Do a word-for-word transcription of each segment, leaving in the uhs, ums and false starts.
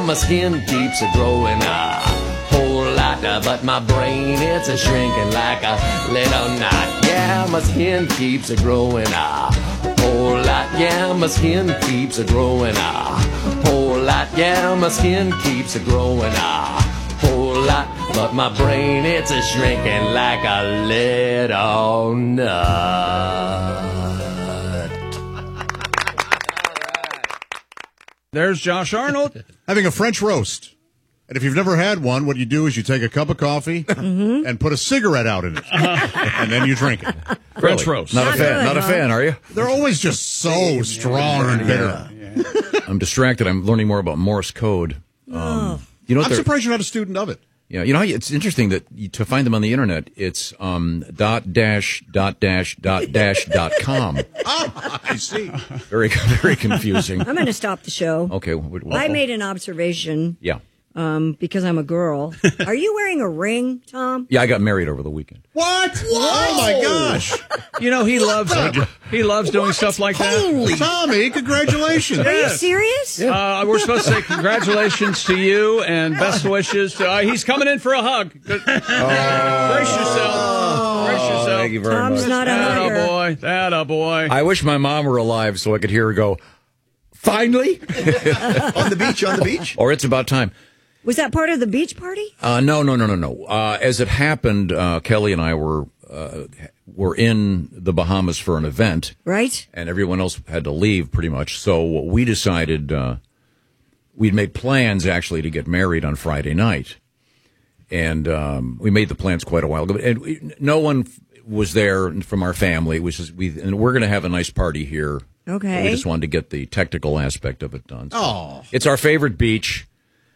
my skin keeps a growing a whole lot, uh, but my brain, it's a shrinking like a little knot. Yeah, my skin keeps a growing a whole lot. Yeah, my skin keeps a growing a whole lot. Yeah, my skin keeps a growing a whole lot, but my brain, it's a shrinking like a little nut. There's Josh Arnold. Having a French roast. And if you've never had one, what you do is you take a cup of coffee mm-hmm. and put a cigarette out in it. And then you drink it. French really? roast. Not, not a fan. Good, not huh? a fan, are you? They're always just so strong and bitter. Yeah. Yeah. I'm distracted. I'm learning more about Morse code. Um, oh. you know I'm surprised you're not a student of it. Yeah, you know, it's interesting that you, to find them on the internet, it's um, dot dash dot dash dot dash dot com. Oh, I see. Very, very confusing. I'm going to stop the show. Okay. What, what, I made an observation. Yeah. Um, because I'm a girl. Are you wearing a ring, Tom? Yeah, I got married over the weekend. What? Oh my gosh! You know he loves it. He loves doing stuff like that. Holy Tommy! Congratulations. Are you serious? Uh, we're supposed to say congratulations to you and best wishes to. Uh, he's coming in for a hug. Oh. Brace yourself. Brace yourself. Thank you very Tom's much. not a That hugger. a boy. That a boy. I wish my mom were alive so I could hear her go, finally? On the beach, on the beach? Or it's about time. Was that part of the beach party? Uh, no, no, no, no, no. Uh, as it happened, uh, Kelly and I were uh, were in the Bahamas for an event. Right. And everyone else had to leave pretty much. So we decided uh, we'd made plans actually to get married on Friday night. And um, we made the plans quite a while ago. And we, no one was there from our family. It was just, we, and we're going to have a nice party here. Okay. We just wanted to get the technical aspect of it done. So Oh. it's our favorite beach.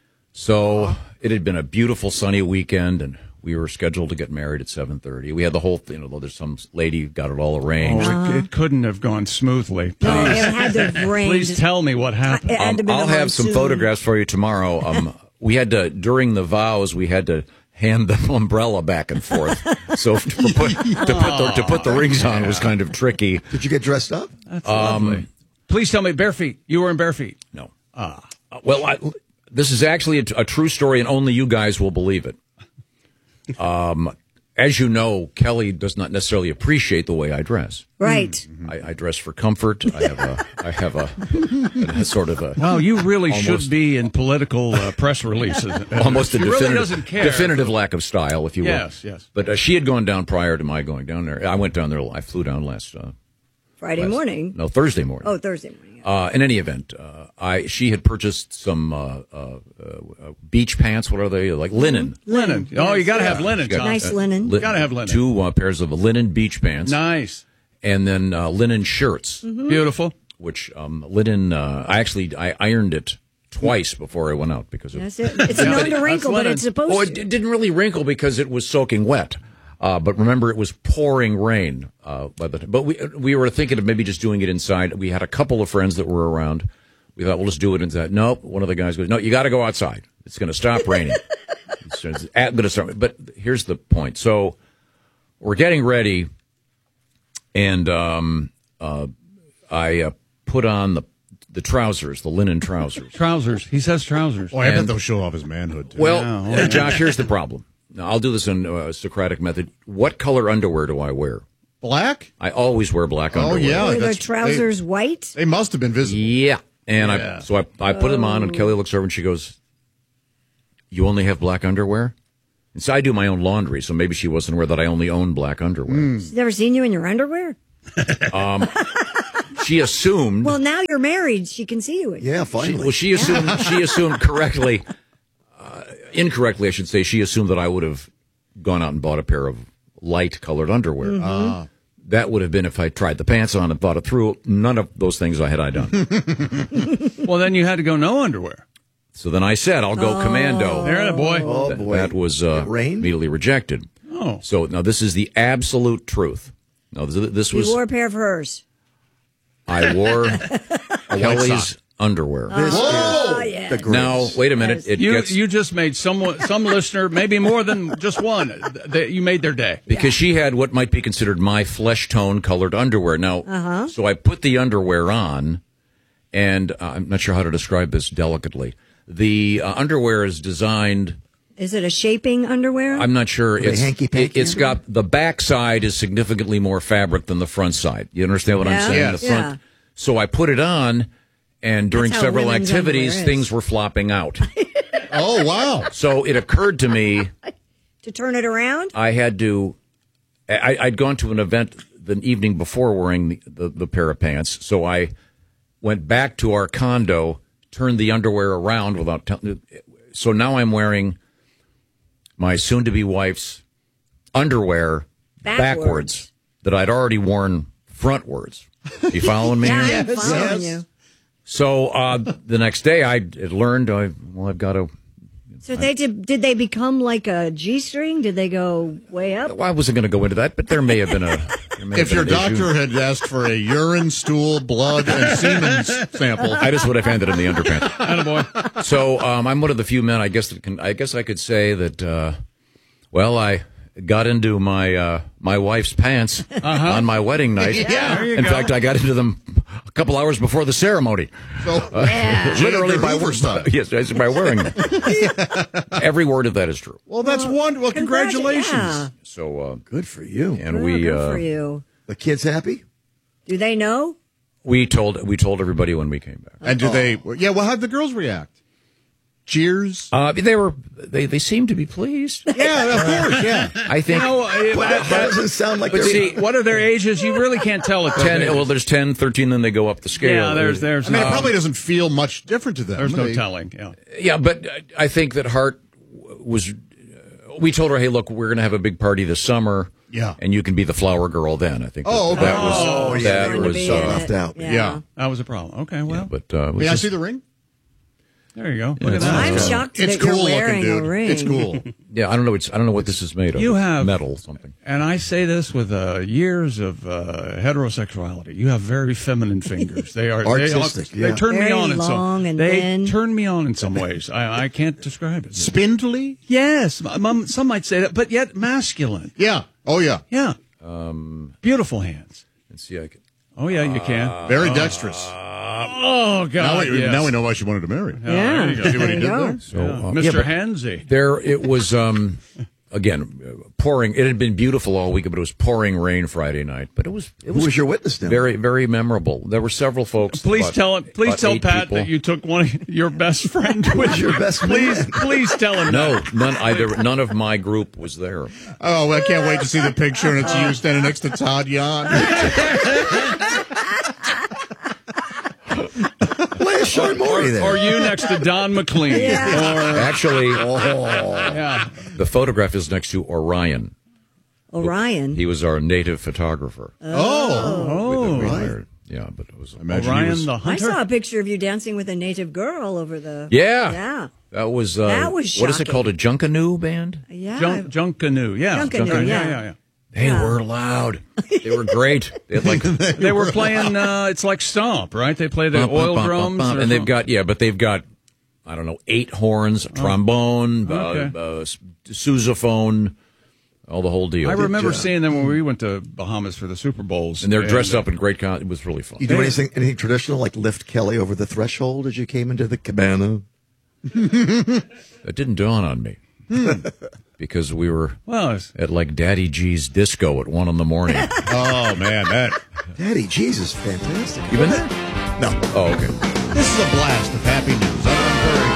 So it had been a beautiful sunny weekend, and we were scheduled to get married at seven thirty. We had the whole thing. You know, there's some lady who got it all arranged. Oh, it, it couldn't have gone smoothly. Please, No, it had to have rained. please tell me what happened. It had to Um, been I'll a have some monsoon. photographs for you tomorrow. Um, we had to, during the vows, we had to hand the umbrella back and forth. So to put, to put, the, to put the rings on was kind of tricky. Did you get dressed up? That's lovely. Please tell me, bare feet. You were in bare feet. No. Ah. Uh, well, I, this is actually a, a true story, and only you guys will believe it. Um, as you know, Kelly does not necessarily appreciate the way I dress. Right. Mm-hmm. I, I dress for comfort. I have a, I have a, a sort of a. Wow, you really almost, should be in political uh, press releases. Almost a she really definitive, doesn't care. definitive lack of style, if you will. Yes, yes. But uh, she had gone down prior to my going down there. I went down there. I flew down last. Uh, Friday last, morning. No, Thursday morning. Oh, Thursday morning. Uh, in any event, uh, I she had purchased some uh, uh, uh, beach pants. What are they? Like linen. Linen. Oh, you got to have linen, She got, Tom. Nice linen. li- Gotta have linen. Two uh, pairs of linen beach pants. Nice. And then uh, linen shirts. Mm-hmm. Beautiful. Which um, linen, uh, I actually I ironed it twice before I went out because it, That's it. It's known to wrinkle, but it's supposed oh, it to. d- didn't really wrinkle because it was soaking wet. Uh, but remember, it was pouring rain. Uh, by the time. But we we were thinking of maybe just doing it inside. We had a couple of friends that were around. We thought, we'll just do it inside. Nope. One of the guys goes, no, you got to go outside. It's going to stop raining. It's going to start. But here's the point. So we're getting ready, and um, uh, I uh, put on the the trousers, the linen trousers. Trousers. He says trousers. Oh, I bet And- they'll show off his manhood, too. Well, Yeah. uh, Josh, here's the problem. Now, I'll do this in uh, Socratic method. What color underwear do I wear? Black? I always wear black Oh, underwear. yeah. Were the that's- trousers They, white? they must have been visible. Yeah. And Yeah. I so I, I put them on, and Kelly looks over and she goes, "You only have black underwear?" And so I do my own laundry, so maybe she wasn't aware that I only own black underwear. She's never seen you in your underwear? Um, she assumed. Well, now you're married. She can see you in Yeah, she, finally. well, she assumed. She assumed correctly, uh, incorrectly, I should say. She assumed that I would have gone out and bought a pair of light-colored underwear. Mm-hmm. Uh, that would have been if I tried the pants on and thought it through. None of those things I had I done. Well, then you had to go no underwear. So then I said, "I'll go commando." There, the boy. Oh, Th- boy. That was uh, It rained? immediately rejected. Oh. So now this is the absolute truth. Now this, this was You wore a pair of hers. I wore Kelly's underwear. This Oh, is yeah. the greatest. Now wait a minute. Yes. It You gets you just made someone some listener, maybe more than just one, that you made their day. because she had what might be considered my flesh tone colored underwear. Now, Uh-huh. so I put the underwear on, and uh, I'm not sure how to describe this delicately. the uh, underwear is designed. Is it a shaping underwear? I'm not sure. Are they It's hanky-panky it, it's got the back side is significantly more fabric than the front side. You understand what Yeah? I'm saying? Yes. The front. Yeah. So I put it on, and during That's how several women's activities, underwear is. things were flopping out. Oh, wow. So it occurred to me To turn it around? I had to. I, I'd gone to an event the evening before wearing the, the, the pair of pants, so I went back to our condo, turned the underwear around without. T- so now I'm wearing my soon-to-be wife's underwear Backwards. backwards that I'd already worn frontwards. You following me? Yeah, here? I'm following Yes. you. So uh, the next day, I had learned. I well, I've got to. So they did. Did they become like a G-string? Did they go way up? Well, I wasn't going to go into that, but there may have been a. there may have If been your an issue. doctor had asked for a urine, stool, blood, and semen sample, I just would have handed him the underpants. Attaboy. So um, I'm one of the few men, I guess, that can. I guess I could say that. Uh, well, I got into my uh, my wife's pants on my wedding night. Yeah. There you In go. fact, I got into them a couple hours before the ceremony. so Yeah. Literally by Hoover style. Yes, by wearing them. Every word of that is true. Well, that's one. Well, congratulations. Yeah. So uh, Good for you. and Well, we good uh, for you. The kids happy? Do they know? we told we told everybody when we came back. And do they? Yeah. Well, how'd the girls react? Cheers. Uh, they were they they seemed to be pleased. Yeah, of course. Yeah. I think. No, uh, that- That that- doesn't sound like But they're... see, what are their ages? You really can't tell it. ten. Well, there's ten, thirteen, then they go up the scale. Yeah, there's there's I mean, no, it probably doesn't feel much different to them. there's no They- telling. Yeah. Yeah, but I think that Hart was. We told her, "Hey, look, we're going to have a big party this summer. Yeah. and you can be the flower girl then." I think. Oh, that, that okay. was Oh, yeah, that they Going to was. be Uh, in left it. out. Yeah. That was a problem. Okay, well, but uh, it was May I just- see the ring? there you go. Yeah, Look at it's that. nice. I'm Uh, shocked It's that cool you're looking, wearing dude. a ring. It's cool. yeah, I don't know. It's I don't know what this is made of. You have- metal something. And I say this with uh, years of uh, heterosexuality. You have very feminine fingers. They are Artistic, They, yeah. turn me Very on in long some. and they thin. turn me on in some ways. I, I can't describe it. Spindly? Yes, m- m- some might say that, but yet masculine. Yeah. Oh, yeah. Yeah. Um, Beautiful hands. Let's see. I can. Oh yeah, you can. Very dexterous. Oh God. now, we, yes. now we know why she wanted to marry. Yeah. there you go. See what he There you did go. there? So, Yeah. uh, Mister yeah, but Hansy. There, it was. Um, again, uh, pouring. It had been beautiful all week, but it was pouring rain Friday night. But it was. It Who was was your witness now? very, very memorable. There were several folks. Please about- tell him. Please about tell eight Pat people. that you took one of your best friend with your you. best Please, man. please tell him. No, that. none either. None of my group was there. Oh, well, I can't wait to see the picture, and it's you standing next to Todd Yan. Where's Sean Morey there? Or you next to Don McLean. Yeah. Actually, Yeah. the photograph is next to Orion. Orion. He was our native photographer. Oh. We hired. Yeah, but it was. Imagine he Orion was- the I hunter. saw a picture of you dancing with a native girl over the. Yeah. Yeah. That was. Uh, That was what is it shocking. called? A Junkanoo band? Yeah. Junk, junk canoe. Yeah. Junkanoo, Junk- yeah. yeah, yeah. They Yeah. were loud. They were great. They had like They were playing. Uh, it's like stomp, right? They play the bum, bum, oil bum, drums, bum, bum. or and they've something. got yeah, but they've got I don't know eight horns, a trombone, okay. uh, uh, s- sousaphone, all the whole deal. I remember job. seeing them when we went to Bahamas for the Super Bowls, and they're dressed uh, up in great. Con- it was really fun. You do anything, anything traditional, like lift Kelly over the threshold as you came into the cabana? That didn't dawn on me because we were Well, it's- at like Daddy G's disco at one in the morning. Oh, man, that. Daddy, Jesus, fantastic. You been there? No. Oh, okay. This is a blast of happy news. I'm, I'm very.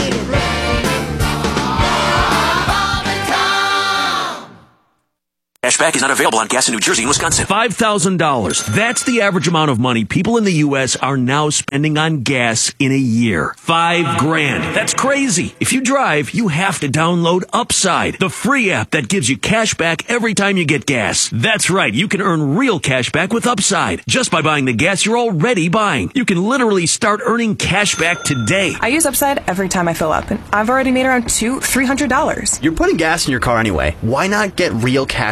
Cashback is not available on gas in New Jersey and Wisconsin. five thousand dollars. That's the average amount of money people in the U S are now spending on gas in a year. Five grand. That's crazy. If you drive, you have to download Upside, the free app that gives you cash back every time you get gas. That's right. You can earn real cash back with Upside just by buying the gas you're already buying. You can literally start earning cash back today. I use Upside every time I fill up, and I've already made around two, three hundred dollars. You're putting gas in your car anyway. Why not get real cash back?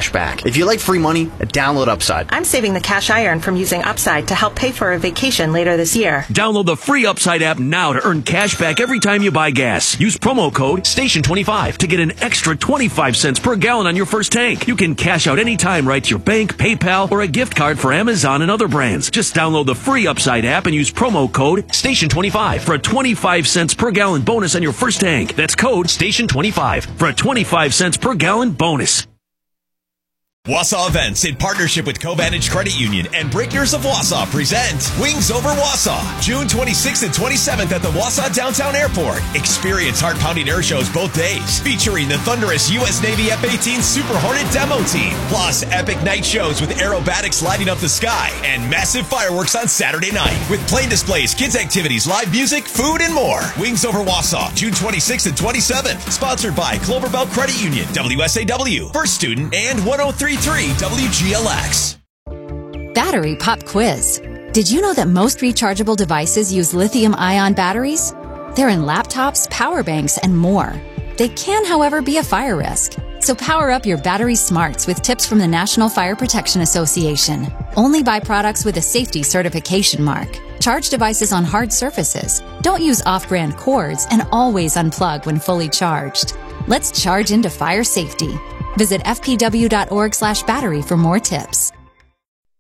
If you like free money, download Upside. I'm saving the cash I earn from using Upside to help pay for a vacation later this year. Download the free Upside app now to earn cash back every time you buy gas. Use promo code station twenty-five to get an extra twenty-five cents per gallon on your first tank. You can cash out anytime right to your bank, PayPal, or a gift card for Amazon and other brands. Just download the free Upside app and use promo code station twenty-five for a twenty-five cents per gallon bonus on your first tank. That's code station twenty-five for a twenty-five cents per gallon bonus. Wausau Events, in partnership with Covantage Credit Union and Breakers of Wausau, present Wings Over Wausau, June twenty-sixth and twenty-seventh at the Wausau Downtown Airport. Experience heart-pounding air shows both days, featuring the thunderous U S Navy F eighteen Super Hornet demo team, plus epic night shows with aerobatics lighting up the sky and massive fireworks on Saturday night, with plane displays, kids activities, live music, food, and more. Wings Over Wausau, June twenty-sixth and twenty-seventh, sponsored by Cloverbelt Credit Union, W S A W, First Student, and one oh three point three W G L X. Battery Pop Quiz. Did you know that most rechargeable devices use lithium-ion batteries? They're in laptops, power banks, and more. They can, however, be a fire risk. So power up your battery smarts with tips from the National Fire Protection Association. Only buy products with a safety certification mark. Charge devices on hard surfaces. Don't use off-brand cords, and always unplug when fully charged. Let's charge into fire safety. Visit f p w dot org slash battery for more tips.